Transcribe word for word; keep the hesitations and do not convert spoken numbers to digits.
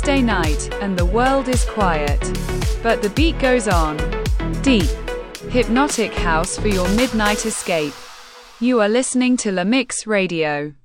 Tuesday night, and the world is quiet. But the beat goes on. Deep, hypnotic house for your midnight escape. You are listening to La Mix Radio.